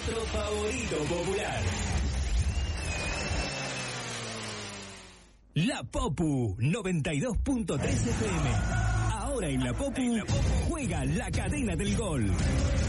nuestro favorito popular. La Popu 92.3 FM. Ahora en La Popu juega la cadena del gol.